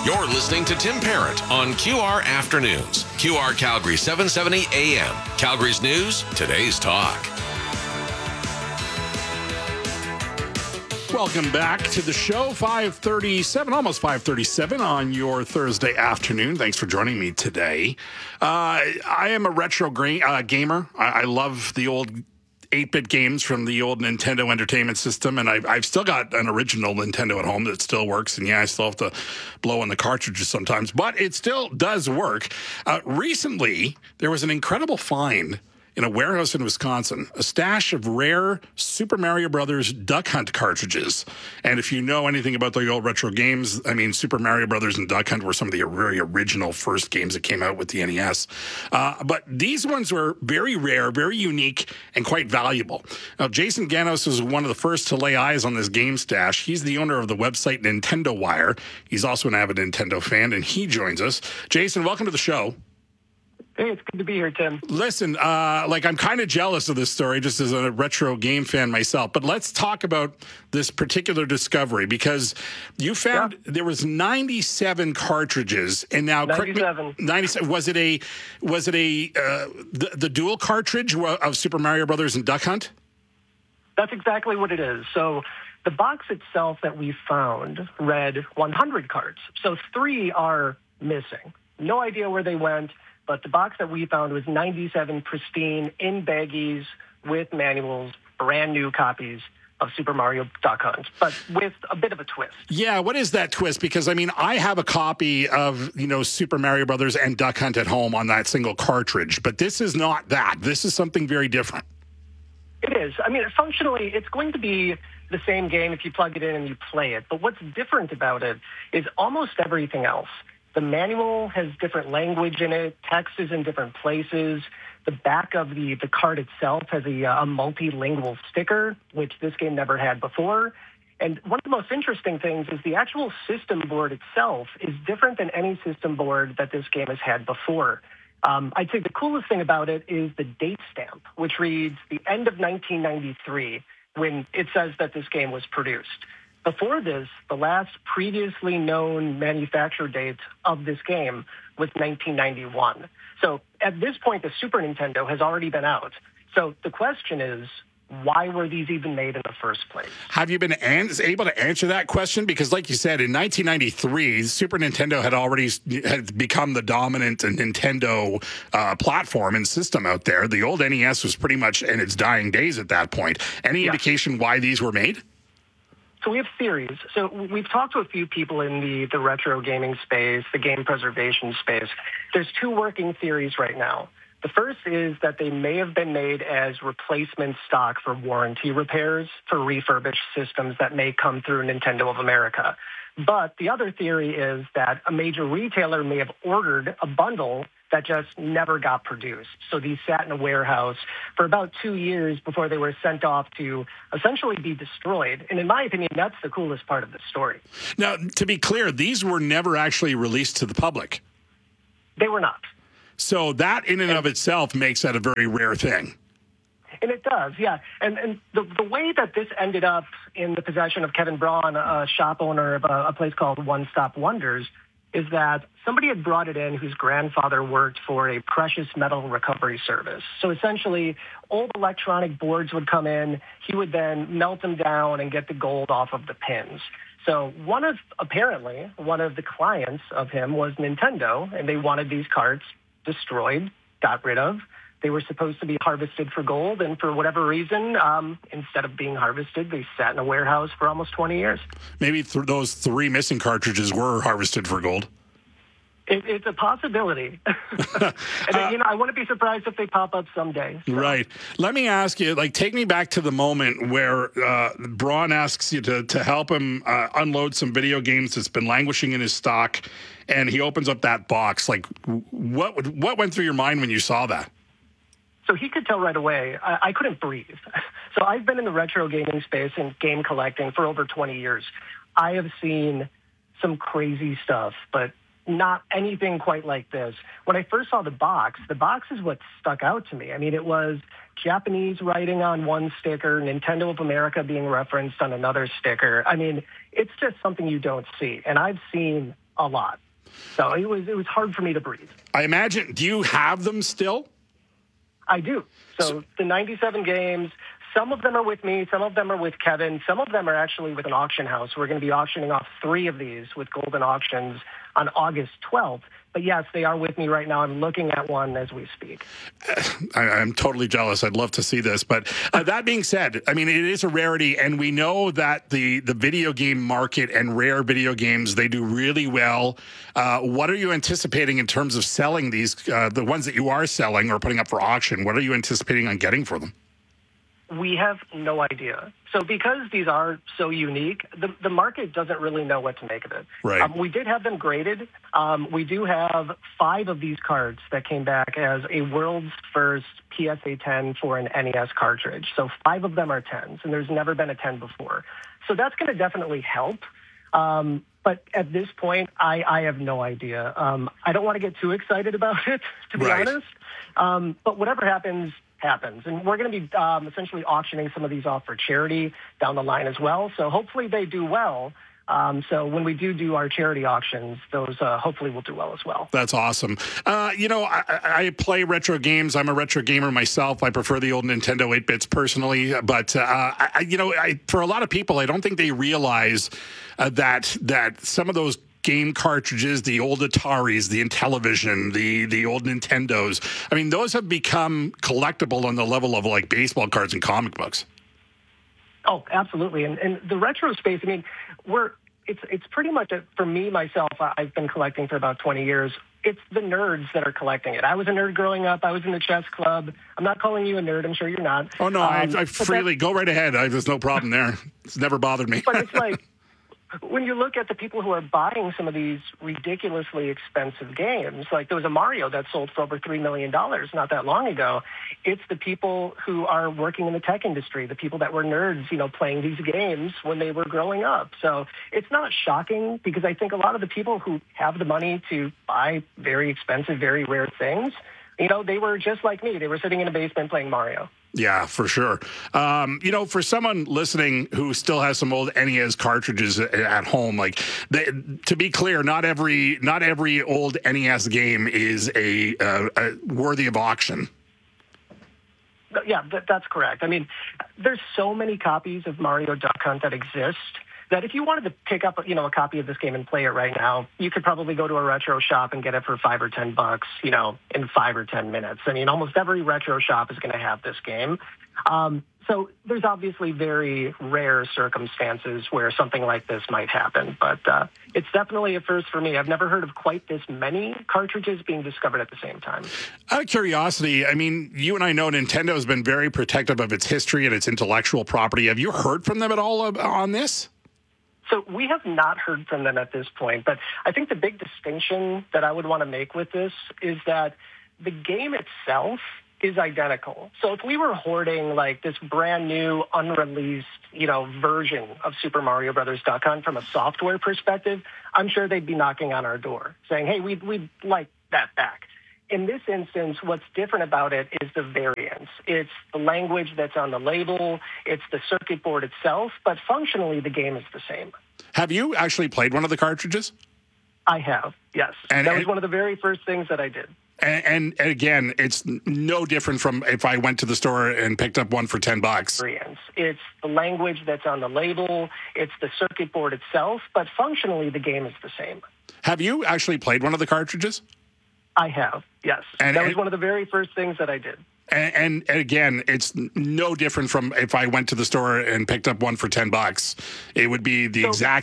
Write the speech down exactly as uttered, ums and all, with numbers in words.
You're listening to Tim Parent on Q R Afternoons. Q R Calgary seven seventy A M. Calgary's news, today's talk. Welcome back to the show, five thirty-seven, almost five thirty-seven on your Thursday afternoon. Thanks for joining me today. Uh, I am a retro gra- uh, gamer. I-, I love the old eight-bit games from the old Nintendo Entertainment System, and I've, I've still got an original Nintendo at home that still works, and yeah, I still have to blow on the cartridges sometimes, but it still does work. Uh, recently, there was an incredible find in a warehouse in Wisconsin, a stash of rare Super Mario Brothers Duck Hunt cartridges. And if you know anything about the old retro games, I mean, Super Mario Brothers and Duck Hunt were some of the very original first games that came out with the N E S. Uh, but these ones were very rare, very unique, and quite valuable. Now, Jason Ganos was one of the first to lay eyes on this game stash. He's the owner of the website Nintendo Wire. He's also an avid Nintendo fan, and he joins us. Jason, welcome to the show. Hey, it's good to be here, Tim. Listen, uh, like I'm kind of jealous of this story just as a retro game fan myself, but let's talk about this particular discovery because you found yeah. there was ninety-seven cartridges, and now ninety-seven. ninety-seven was it a was it a uh, the, the dual cartridge of Super Mario Brothers and Duck Hunt? That's exactly what it is. So the box itself that we found read one hundred cards. So three are missing. No idea where they went. But the box that we found was ninety-seven pristine, in baggies, with manuals, brand new copies of Super Mario Duck Hunt, but with a bit of a twist. Yeah, what is that twist? Because, I mean, I have a copy of, you know, Super Mario Brothers and Duck Hunt at home on that single cartridge, but this is not that. This is something very different. It is. I mean, functionally, it's going to be the same game if you plug it in and you play it, but what's different about it is almost everything else. The manual has different language in it. Text is in different places. The back of the, the card itself has a, a multilingual sticker, which this game never had before. And one of the most interesting things is the actual system board itself is different than any system board that this game has had before. Um, I'd say the coolest thing about it is the date stamp, which reads the end of nineteen ninety-three when it says that this game was produced. Before this, the last previously known manufacture date of this game was nineteen ninety-one. So at this point, the Super Nintendo has already been out. So the question is, why were these even made in the first place? Have you been an- able to answer that question? Because like you said, in nineteen ninety-three, Super Nintendo had already had become the dominant Nintendo uh, platform and system out there. The old N E S was pretty much in its dying days at that point. Any yeah. indication why these were made? So we have theories. So we've talked to a few people in the, the retro gaming space, the game preservation space. There's two working theories right now. The first is that they may have been made as replacement stock for warranty repairs for refurbished systems that may come through Nintendo of America. But the other theory is that a major retailer may have ordered a bundle that just never got produced. So these sat in a warehouse for about two years before they were sent off to essentially be destroyed. And in my opinion, that's the coolest part of the story. Now, to be clear, these were never actually released to the public. They were not. So that in and of itself makes that a very rare thing. And it does, yeah. And and the, the way that this ended up in the possession of Kevin Braun, a shop owner of a, a place called One Stop Wonders, is that somebody had brought it in whose grandfather worked for a precious metal recovery service. So essentially, old electronic boards would come in. He would then melt them down and get the gold off of the pins. So one of, apparently, one of the clients of him was Nintendo, and they wanted these carts destroyed, got rid of. They were supposed to be harvested for gold, and for whatever reason, um, instead of being harvested, they sat in a warehouse for almost twenty years. Maybe th- those three missing cartridges were harvested for gold. It, it's a possibility. and, uh, you know, I wouldn't be surprised if they pop up someday. So. Right. Let me ask you, like, take me back to the moment where uh, Braun asks you to, to help him uh, unload some video games that's been languishing in his stock, and he opens up that box. Like, what what went through your mind when you saw that? So he could tell right away, I, I couldn't breathe. So I've been in the retro gaming space and game collecting for over twenty years. I have seen some crazy stuff, but not anything quite like this. When I first saw the box, the box is what stuck out to me. I mean, it was Japanese writing on one sticker, Nintendo of America being referenced on another sticker. I mean, it's just something you don't see. And I've seen a lot. So it was it was hard for me to breathe. I imagine. Do you have them still? I do. So the ninety-seven games, some of them are with me, some of them are with Kevin, some of them are actually with an auction house. We're going to be auctioning off three of these with Golden Auctions on August twelfth. But yes, they are with me right now. I'm looking at one as we speak. I, I'm totally jealous. I'd love to see this. But uh, that being said, I mean, it is a rarity, and we know that the, the video game market and rare video games, they do really well. Uh, what are you anticipating in terms of selling these, uh, the ones that you are selling or putting up for auction? What are you anticipating on getting for them? We have no idea. So because these are so unique, the, the market doesn't really know what to make of it. Right. Um, we did have them graded. Um, we do have five of these cards that came back as a world's first P S A ten for an N E S cartridge. So five of them are tens, and there's never been a ten before. So that's going to definitely help. Um, but at this point, I, I have no idea. Um, I don't want to get too excited about it, to be Right. honest. Um, but whatever happens, happens. And we're going to be um, essentially auctioning some of these off for charity down the line as well. So hopefully they do well. Um, so when we do do our charity auctions, those uh, hopefully will do well as well. That's awesome. Uh, you know, I, I play retro games. I'm a retro gamer myself. I prefer the old Nintendo eight bits personally. But, uh, I, you know, I, for a lot of people, I don't think they realize uh, that that some of those game cartridges, the old Ataris, the Intellivision, the the old Nintendos, I mean, those have become collectible on the level of like baseball cards and comic books. Oh, absolutely. And, and the retro space, I mean, we're it's it's pretty much, a, for me, myself, I've been collecting for about twenty years. It's the nerds that are collecting it. I was a nerd growing up. I was in the chess club. I'm not calling you a nerd. I'm sure you're not. Oh, no, um, I, I freely, go right ahead. I, there's no problem there. It's never bothered me. But it's like, when you look at the people who are buying some of these ridiculously expensive games, like there was a Mario that sold for over three million dollars not that long ago. It's the people who are working in the tech industry, the people that were nerds, you know, playing these games when they were growing up. So it's not shocking because I think a lot of the people who have the money to buy very expensive, very rare things, you know, they were just like me. They were sitting in a basement playing Mario. Yeah, for sure. Um, you know, for someone listening who still has some old N E S cartridges at home, like they, to be clear, not every not every old N E S game is a, uh, a worthy of auction. Yeah, that, that's correct. I mean, there's so many copies of Mario Duck Hunt that exist that if you wanted to pick up, you know, a copy of this game and play it right now, you could probably go to a retro shop and get it for five or ten bucks, you know, in five or ten minutes. I mean, almost every retro shop is going to have this game. Um, so there's obviously very rare circumstances where something like this might happen, but uh, it's definitely a first for me. I've never heard of quite this many cartridges being discovered at the same time. Out of curiosity, I mean, you and I know Nintendo has been very protective of its history and its intellectual property. Have you heard from them at all on this? So we have not heard from them at this point, but I think the big distinction that I would want to make with this is that the game itself is identical. So if we were hoarding like this brand new unreleased, you know, version of Super Mario Brothers Duck Hunt from a software perspective, I'm sure they'd be knocking on our door saying, hey, we'd, we'd like that back. In this instance, what's different about it is the variance. It's the language that's on the label. It's the circuit board itself. But functionally, the game is the same. Have you actually played one of the cartridges? I have, yes. And, that was and, one of the very first things that I did. And, and, and again, it's no different from if I went to the store and picked up one for ten bucks. It's the language that's on the label. It's the circuit board itself. But functionally, the game is the same. Have you actually played one of the cartridges? I have, yes. And, that was and, one of the very first things that I did. And, and, and again, it's no different from if I went to the store and picked up one for ten bucks. It would be the so, exact